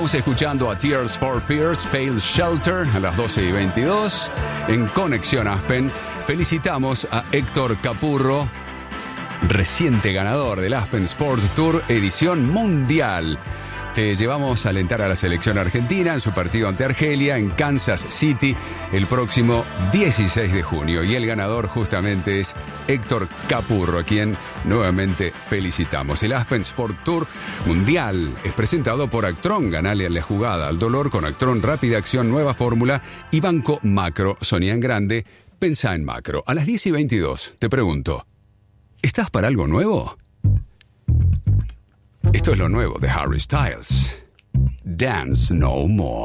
Estamos escuchando a Tears for Fears, Pale Shelter, a las 12:22 en Conexión Aspen. Felicitamos a Héctor Capurro, reciente ganador del Aspen Sports Tour edición mundial. Te llevamos a alentar a la selección argentina en su partido ante Argelia en Kansas City el próximo 16 de junio. Y el ganador justamente es Héctor Capurro, a quien nuevamente felicitamos. El Aspen Sport Tour Mundial es presentado por Actron. Ganale a la jugada al dolor con Actron Rápida Acción, Nueva Fórmula y Banco Macro. Soñá en grande, pensá en macro. A las 10:22 te pregunto, ¿estás para algo nuevo? Esto es lo nuevo de Harry Styles. Dance No More.